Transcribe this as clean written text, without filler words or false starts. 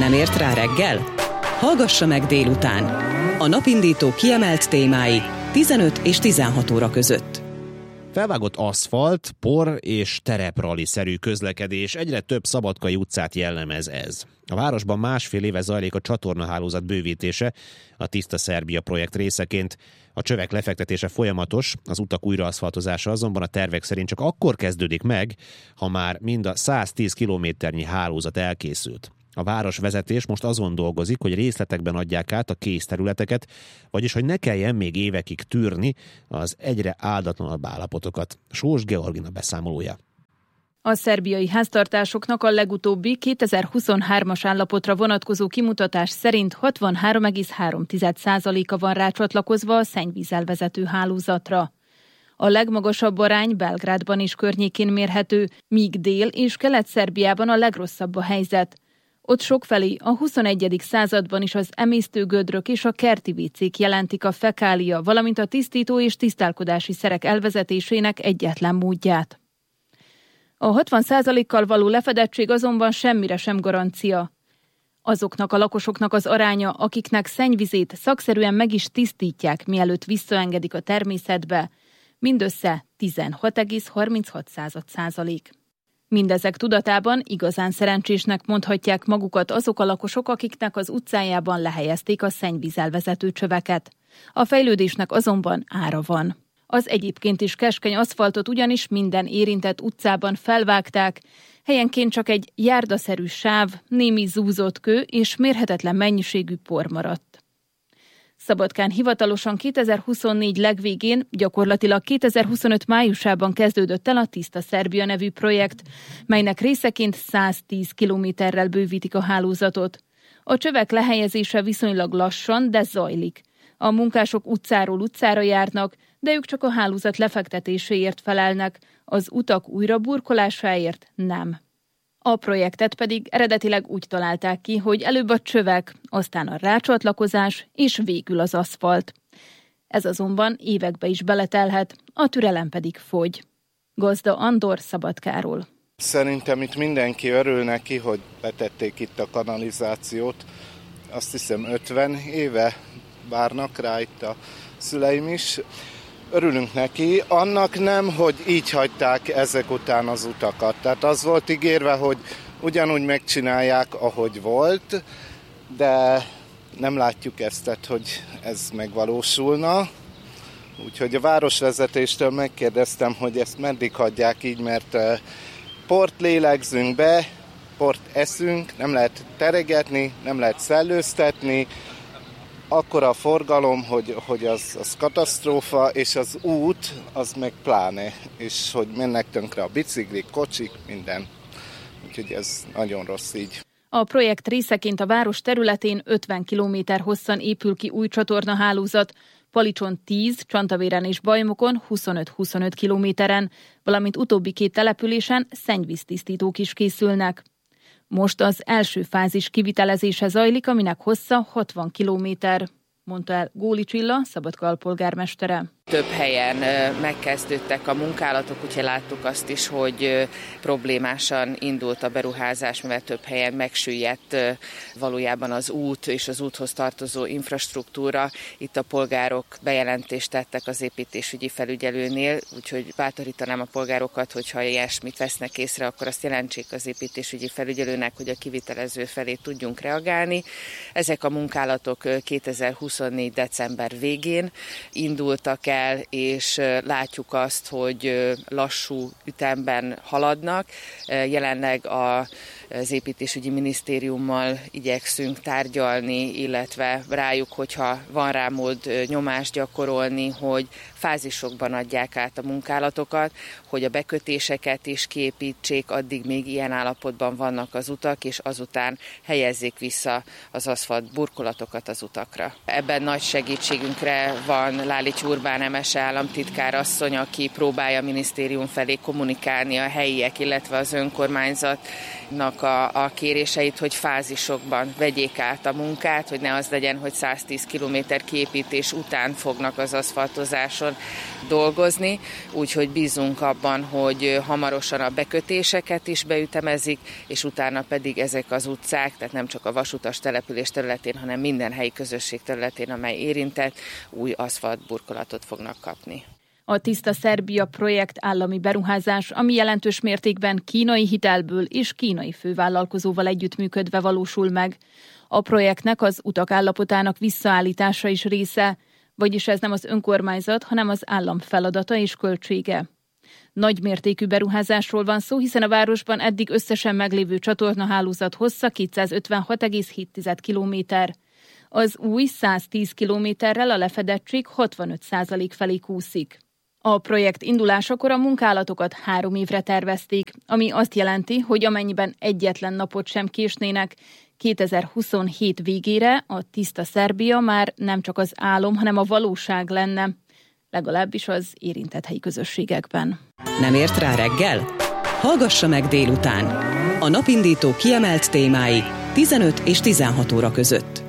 Nem ért rá reggel? Hallgassa meg délután. A napindító kiemelt témái 15 és 16 óra között. Felvágott aszfalt, por és tereprali-szerű közlekedés, egyre több szabadkai utcát jellemez ez. A városban másfél éve zajlik a csatornahálózat bővítése, a Tiszta Szerbia projekt részeként. A csövek lefektetése folyamatos, az utak újraaszfaltozása azonban a tervek szerint csak akkor kezdődik meg, ha már mind a 110 kilométernyi hálózat elkészült. A városvezetés most azon dolgozik, hogy részletekben adják át a kész területeket, vagyis hogy ne kelljen még évekig tűrni az egyre áldatlanabb állapotokat. Sós Georgina beszámolója. A szerbiai háztartásoknak a legutóbbi 2023-as állapotra vonatkozó kimutatás szerint 63,3%-a van rácsatlakozva a szennyvízzel vezető hálózatra. A legmagasabb arány Belgrádban és környékén mérhető, míg Dél- és Kelet-Szerbiában a legrosszabb a helyzet. Ott sokfelé a 21. században is az emésztőgödrök és a kerti vécék jelentik a fekália, valamint a tisztító és tisztálkodási szerek elvezetésének egyetlen módját. A 60%-kal való lefedettség azonban semmire sem garancia. Azoknak a lakosoknak az aránya, akiknek szennyvizét szakszerűen meg is tisztítják, mielőtt visszaengedik a természetbe, mindössze 16,36%. Mindezek tudatában igazán szerencsésnek mondhatják magukat azok a lakosok, akiknek az utcájában lehelyezték a szennyvízzel vezető csöveket. A fejlődésnek azonban ára van. Az egyébként is keskeny aszfaltot ugyanis minden érintett utcában felvágták, helyenként csak egy járdaszerű sáv, némi zúzott kő és mérhetetlen mennyiségű por maradt. Szabadkán hivatalosan 2024 legvégén, gyakorlatilag 2025 májusában kezdődött el a Tiszta Szerbia nevű projekt, melynek részeként 110 kilométerrel bővítik a hálózatot. A csövek lehelyezése viszonylag lassan, de zajlik. A munkások utcáról utcára járnak, de ők csak a hálózat lefektetéséért felelnek, az utak újraburkolásáért nem. A projektet pedig eredetileg úgy találták ki, hogy előbb a csövek, aztán a rácsatlakozás és végül az aszfalt. Ez azonban évekbe is beletelhet, a türelem pedig fogy. Gazda Andor Szabadkáról. Szerintem itt mindenki örül neki, hogy betették itt a kanalizációt. Azt hiszem 50 éve várnak rá itt a szüleim is. Örülünk neki, annak nem, hogy így hagyták ezek után az utakat. Tehát az volt ígérve, hogy ugyanúgy megcsinálják, ahogy volt, de nem látjuk ezt, tehát, hogy ez megvalósulna. Úgyhogy a városvezetéstől megkérdeztem, hogy ezt meddig hagyják így, mert port lélegzünk be, port eszünk, nem lehet teregetni, nem lehet szellőztetni, akkora a forgalom, hogy az katasztrófa, és az út, az meg pláne, és hogy mennek tönkre a biciklik, kocsik, minden. Úgyhogy ez nagyon rossz így. A projekt részeként a város területén 50 km hosszan épül ki új csatornahálózat, Palicson 10, Csantavéren és Bajmokon 25-25 kilométeren, valamint utóbbi két településen szennyvíztisztítók is készülnek. Most az első fázis kivitelezése zajlik, aminek hossza 60 kilométer, mondta el Góli Csilla, Szabadka alpolgármestere. Több helyen megkezdődtek a munkálatok, úgyhogy láttuk azt is, hogy problémásan indult a beruházás, mivel több helyen megsüllyedt valójában az út és az úthoz tartozó infrastruktúra. Itt a polgárok bejelentést tettek az építésügyi felügyelőnél, úgyhogy bátorítanám a polgárokat, hogyha ilyesmit vesznek észre, akkor azt jelentsék az építésügyi felügyelőnek, hogy a kivitelező felé tudjunk reagálni. Ezek a munkálatok 2024. december végén indultak el, és látjuk azt, hogy lassú ütemben haladnak. Jelenleg az építésügyi minisztériummal igyekszünk tárgyalni, illetve rájuk, hogyha van rá mód nyomást gyakorolni, hogy fázisokban adják át a munkálatokat, hogy a bekötéseket is kiépítsék, addig még ilyen állapotban vannak az utak, és azután helyezzék vissza az aszfalt burkolatokat az utakra. Ebben nagy segítségünkre van Lálics Urbán Nemese államtitkár asszony, aki próbálja a minisztérium felé kommunikálni a helyiek, illetve az önkormányzatnak annak a kéréseit, hogy fázisokban vegyék át a munkát, hogy ne az legyen, hogy 110 km kiépítés után fognak az aszfaltozáson dolgozni, úgyhogy bízunk abban, hogy hamarosan a bekötéseket is beütemezik, és utána pedig ezek az utcák, tehát nem csak a vasutas település területén, hanem minden helyi közösség területén, amely érintett, új aszfaltburkolatot fognak kapni. A Tiszta Szerbia projekt állami beruházás, ami jelentős mértékben kínai hitelből és kínai fővállalkozóval együttműködve valósul meg. A projektnek az utak állapotának visszaállítása is része, vagyis ez nem az önkormányzat, hanem az állam feladata és költsége. Nagymértékű beruházásról van szó, hiszen a városban eddig összesen meglévő csatornahálózat hossza 256,7 km. Az új 110 kilométerrel a lefedettség 65% felé kúszik. A projekt indulásakor a munkálatokat 3 évre tervezték, ami azt jelenti, hogy amennyiben egyetlen napot sem késnének, 2027 végére a Tiszta Szerbia már nem csak az álom, hanem a valóság lenne, legalábbis az érintett helyi közösségekben. Nem ért rá reggel? Hallgassa meg délután. A napindító kiemelt témái 15 és 16 óra között.